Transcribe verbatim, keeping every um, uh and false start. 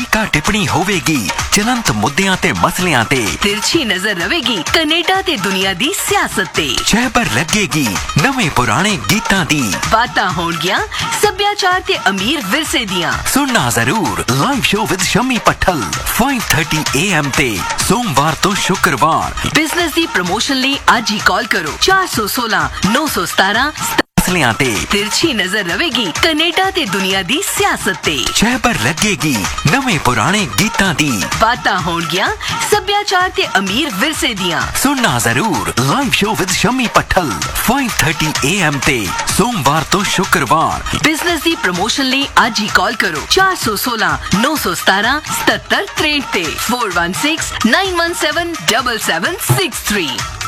ਟੀਕਾ ਟਿੱਪਣੀ ਹੋਵੇਗੀ ਚਲੰਤ ਮੁੱਦਿਆਂ ਤੇ ਮਸਲਿਆਂ ਤੇ। तिरछी नजर रहेगी कनेडा ते दुनिया दी सियासत ते। ਛਹਿਬਰ ਲੱਗੇਗੀ ਨਵੇਂ ਪੁਰਾਣੇ ਗੀਤਾਂ ਦੀ। बातां होणगियां सभ्याचार ते अमीर विरसे दियां। सुनना जरूर live show with Shammi पट्ठल five thirty A M ते सोमवार तो शुक्रवार। बिजनेस दी प्रमोशन ਲਈ ਅੱਜ ਹੀ ਕਾਲ ਕਰੋ चार सौ सोलह नौ सौ सतारह। ਮਸਲਿਆਂ ਤੇ तिरछी नजर रहेगी कनेडा ते दुनिया दी सियासत ते। ਛਹਿਬਰ ਲੱਗੇਗੀ ਨਵੇਂ ਪੁਰਾਣੇ ਗੀਤਾਂ ਦੀ। बातां होणगियां सभ्याचार ते अमीर विरसे दियां। सुनना जरूर live show with Shammi पट्ठल five thirty A M ते सोमवार तो शुक्रवार। बिजनेस दी प्रमोशन ਲਈ ਅੱਜ ਹੀ ਕਾਲ ਕਰੋ चार सौ सोलह नौ सौ सतारह सतहत्तर तिरसठ ते four one six nine one seven double seven six three.